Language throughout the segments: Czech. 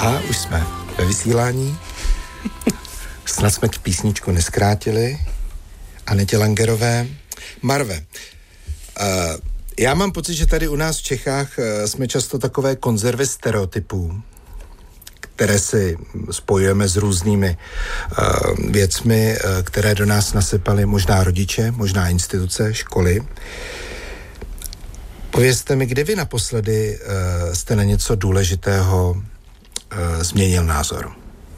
A už jsme ve vysílání. Snad jsme písničku neskrátili. Anetě Langerové. Marve, já mám pocit, že tady u nás v Čechách jsme často takové konzervy stereotypů, které si spojujeme s různými věcmi, které do nás nasypaly možná rodiče, možná instituce, školy. Povězte mi, kdy vy naposledy jste na něco důležitého změnil názor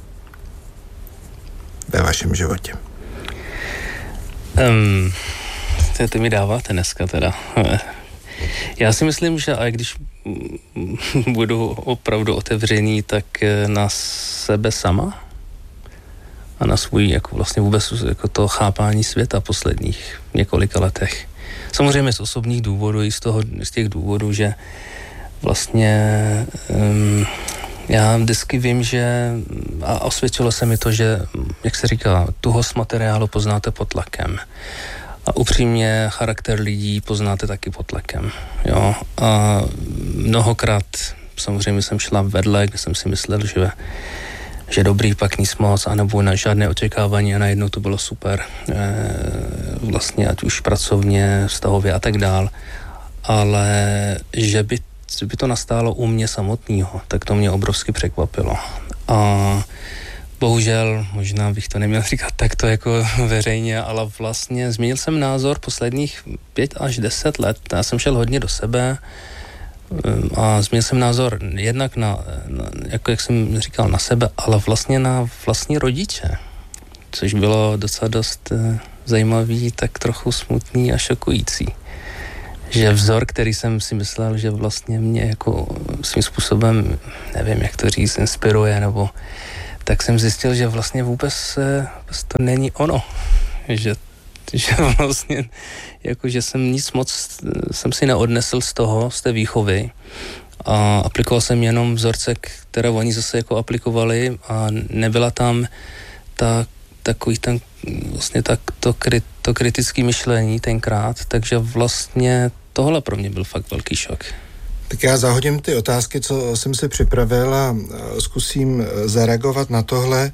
ve vašem životě? To mi dáváte dneska teda. Já si myslím, že i když budu opravdu otevřený, tak na sebe sama a na svůj jako vlastně vůbec jako to chápání světa posledních několika letech. Samozřejmě z osobních důvodů i z těch důvodů, že vlastně já vždycky vím, že a osvědčilo se mi to, že, jak se říká, tuhost materiálu poznáte pod tlakem. A upřímně charakter lidí poznáte taky pod tlakem. Jo? A mnohokrát samozřejmě jsem šla vedle, kde jsem si myslel, že dobrý, pak nic moc, anebo na žádné očekávání a najednou to bylo super. Vlastně ať už pracovně, vztahově a tak dál. Ale že by to nastálo u mě samotného, tak to mě obrovsky překvapilo. A bohužel, možná bych to neměl říkat takto jako veřejně, ale vlastně změnil jsem názor posledních 5 až 10 let. Já jsem šel hodně do sebe a změnil jsem názor jednak jako jak jsem říkal, na sebe, ale vlastně na vlastní rodiče, což bylo docela dost zajímavý, tak trochu smutný a šokující. Že vzor, který jsem si myslel, že vlastně mě jako svým způsobem, nevím, jak to říct, inspiruje, nebo tak jsem zjistil, že vlastně vůbec to není ono. Že vlastně, jako že jsem nic moc, jsem si neodnesl z té výchovy a aplikoval jsem jenom vzorce, které oni zase jako aplikovali a nebyla tam takový ten vlastně to kritické myšlení tenkrát, takže vlastně tohle pro mě byl fakt velký šok. Tak já zahodím ty otázky, co jsem si připravil a zkusím zareagovat na tohle.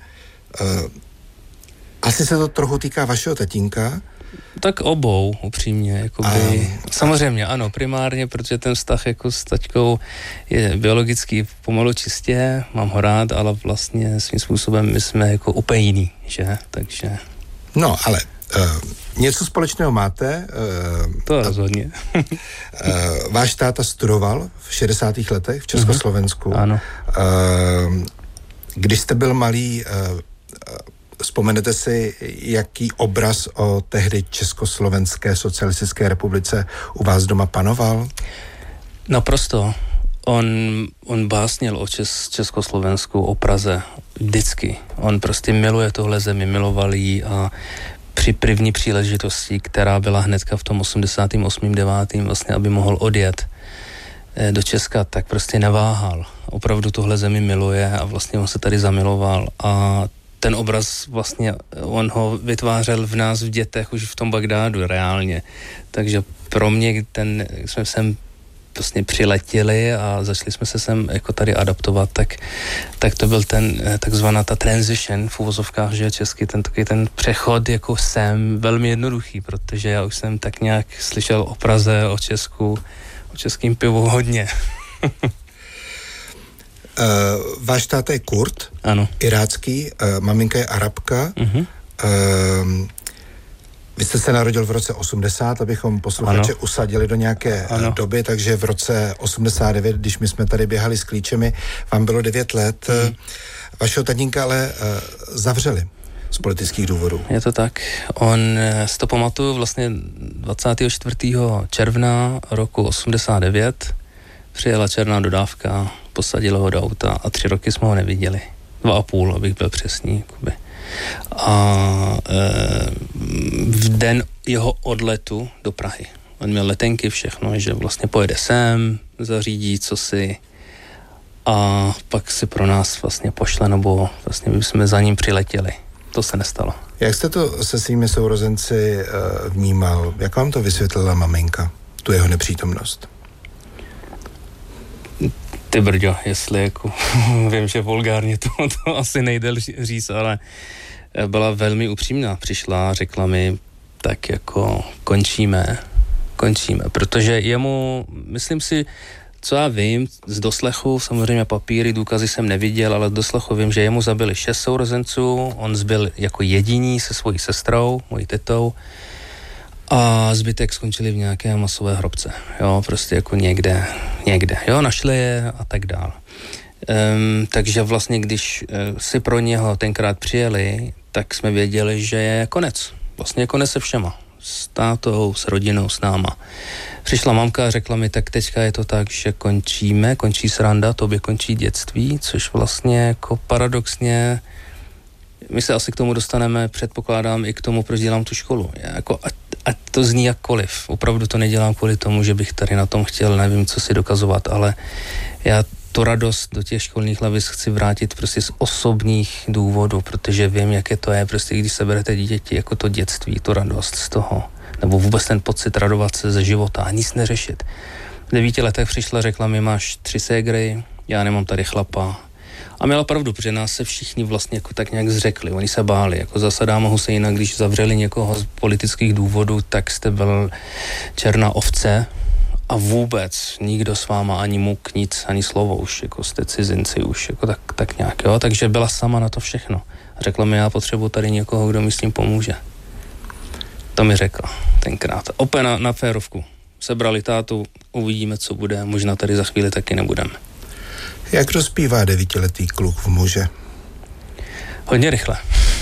Asi se to trochu týká vašeho tatínka. Tak obou, upřímně. Jakoby, samozřejmě, ano, primárně, protože ten vztah jako s taťkou je biologicky pomalu čistě, mám ho rád, ale vlastně svým způsobem my jsme jako úplně jiný, že? Takže... No, ale něco společného máte. To rozhodně. Váš táta studoval v 60. letech v Československu. Ano. Když jste byl malý, vzpomenete si, jaký obraz o tehdy Československé socialistické republice u vás doma panoval? Naprosto. On básnil o Československu, o Praze. Vždycky. On prostě miluje tohle zemi, miloval jí a při první příležitosti, která byla hnedka v tom 88. 9. vlastně, aby mohl odjet do Česka, tak prostě neváhal. Opravdu tohle zemi miluje a vlastně on se tady zamiloval a ten obraz vlastně, on ho vytvářel v nás v dětech už v tom Bagdádu reálně. Takže pro mě jsme sem vlastně přiletěli a začali jsme se sem jako tady adaptovat, tak to byl takzvaná ta transition v uvozovkách, že česky, ten přechod jako sem velmi jednoduchý, protože já už jsem tak nějak slyšel o Praze, o Česku, o českým pivu hodně. Váš táta je Kurd, ano. Irácký, maminka je Arabka. Vy jste se narodil v roce 80, abychom posluchače usadili do nějaké doby, takže v roce 89, když my jsme tady běhali s klíčemi, vám bylo 9 let. Vašeho tatínka ale zavřeli z politických důvodů. Je to tak. On, si to pamatuju, vlastně 24. června roku 89 přijela černá dodávka, posadila ho do auta a 3 roky jsme ho neviděli. 2,5, abych byl přesný. Jakoby. A v den jeho odletu do Prahy. On měl letenky, všechno, že vlastně pojede sem, zařídí cosi a pak si pro nás vlastně pošle, nebo vlastně my jsme za ním přiletěli. To se nestalo. Jak jste to se svými sourozenci vnímal? Jak vám to vysvětlila maminka, tu jeho nepřítomnost? Ty brďo, jestli jako, vím, že vulgárně to asi nejde říct, ale byla velmi upřímná. Přišla a řekla mi, tak jako končíme, protože jemu, myslím si, co já vím, z doslechu, samozřejmě papíry, důkazy jsem neviděl, ale z doslechu vím, že jemu zabili 6 sourozenců, on zbyl jako jediný se svojí sestrou, mojí tetou, a zbytek skončili v nějaké masové hrobce, jo, prostě jako někde, jo, našli je a tak dál. Takže vlastně, když si pro něho tenkrát přijeli, tak jsme věděli, že je konec. Vlastně je konec se všema. S tátou, s rodinou, s náma. Přišla mamka a řekla mi, tak teďka je to tak, že končí sranda, tobě končí dětství, což vlastně jako paradoxně, my se asi k tomu dostaneme, předpokládám i k tomu, proč dělám tu školu. Já jako, ať to zní jakkoliv. Opravdu to nedělám kvůli tomu, že bych tady na tom chtěl, nevím, co si dokazovat, ale já tu radost do těch školních lavic chci vrátit prostě z osobních důvodů, protože vím, jaké to je, prostě když se berete děti, jako to dětství, tu radost z toho, nebo vůbec ten pocit radovat se ze života a nic neřešit. V 9 letech přišla, řekla mi, máš 3 ségry, já nemám tady chlapa. A měla pravdu, protože nás se všichni vlastně jako tak nějak zřekli, oni se báli, jako za Sadáma Husejna, když zavřeli někoho z politických důvodů, tak jste byl černá ovce a vůbec nikdo s váma ani muk, nic, ani slovo už, jako jste cizinci už, jako tak nějak, jo, takže byla sama na to všechno. A řekla mi, já potřebuji tady někoho, kdo mi s tím pomůže. To mi řekla tenkrát. Opět na férovku. Sebrali tátu, uvidíme, co bude, možná tady za chvíli taky nebudeme. Jak dospívá 9letý kluk v muže? Hodně rychle.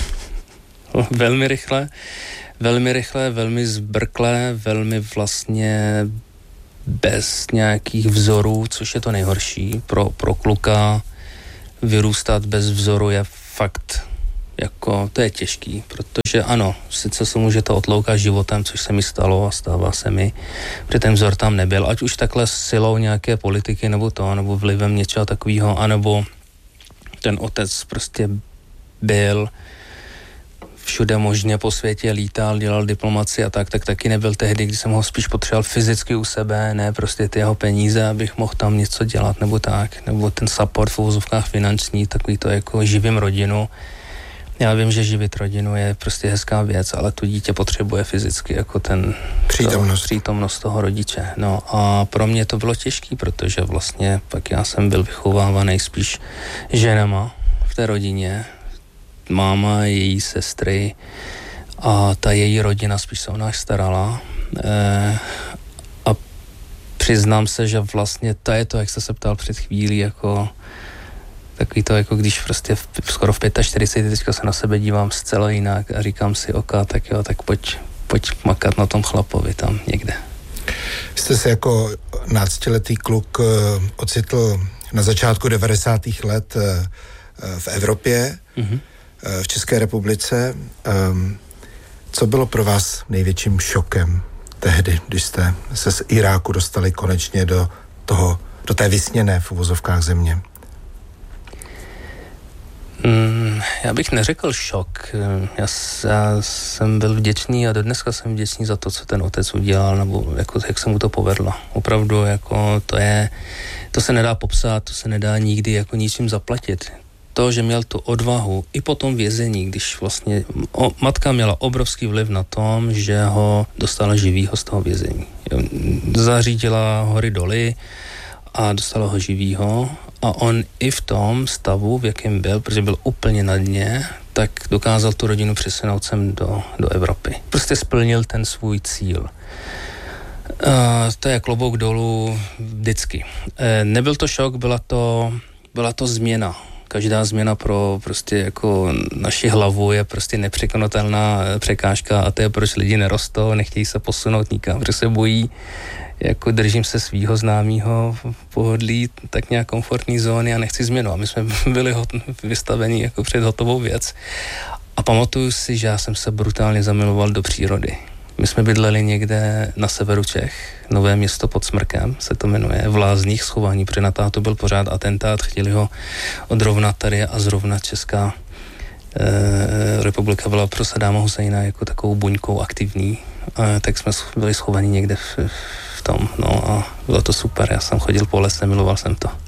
Velmi rychle, velmi zbrkle, velmi vlastně bez nějakých vzorů, což je to nejhorší. Pro kluka vyrůstat bez vzoru je fakt, jako, to je těžký, protože ano, sice se může to otloukat životem, což se mi stalo a stává se mi, protože ten vzor tam nebyl, ať už takhle silou nějaké politiky nebo vlivem něčeho takového, anebo ten otec prostě byl všude možně po světě, lítal, dělal diplomaci a tak taky nebyl tehdy, když jsem ho spíš potřeboval fyzicky u sebe, ne prostě ty jeho peníze, abych mohl tam něco dělat nebo tak, nebo ten support v uvozovkách finanční, takový to jako živím rodinu. Já vím, že živit rodinu je prostě hezká věc, ale to dítě potřebuje fyzicky jako ten přítomnost toho rodiče. No a pro mě to bylo těžký, protože vlastně pak já jsem byl vychovávaný spíš ženama v té rodině. Máma, její sestry a ta její rodina spíš se o nás starala. A přiznám se, že vlastně to je to, jak jste se ptal před chvílí, jako takový to, jako když prostě skoro v 45 teďka se na sebe dívám zcela jinak a říkám si, tak jo, tak pojď makat na tom chlapovi tam někde. Jste se jako 12letý kluk ocitl na začátku 90. let v Evropě, v České republice. Co bylo pro vás největším šokem tehdy, když jste se z Iráku dostali konečně do té vysněné v uvozovkách země? Já bych neřekl šok. Já jsem byl vděčný a dodneska jsem vděčný za to, co ten otec udělal, nebo jako, jak se mu to povedlo. Opravdu, jako to se nedá popsat, to se nedá nikdy jako ničím zaplatit. To, že měl tu odvahu i po tom vězení, když vlastně matka měla obrovský vliv na tom, že ho dostala živýho z toho vězení. Zařídila hory doly a dostala ho živýho a on i v tom stavu, v jakém byl, protože byl úplně na dně, tak dokázal tu rodinu přesunout sem do Evropy. Prostě splnil ten svůj cíl. To je klobouk dolů vždycky. Nebyl to šok, byla to změna. Každá změna pro prostě jako naši hlavu je prostě nepřekonatelná překážka a to je, proč lidi nerostou, nechtějí se posunout nikam, protože se bojí, jako držím se svýho známýho pohodlí, tak nějak komfortní zóny a nechci změnu. A my jsme byli vystaveni jako před hotovou věc. A pamatuju si, že já jsem se brutálně zamiloval do přírody. My jsme bydleli někde na severu Čech, Nové Město pod Smrkem se to jmenuje, v Lázních schovaní, protože na tátu byl pořád atentát, chtěli ho odrovnat tady a zrovna Česká republika byla pro Sadáma Husejna jako takovou buňkou aktivní, tak jsme byli schovaní někde v tom, no a bylo to super, já jsem chodil po lese, miloval jsem to.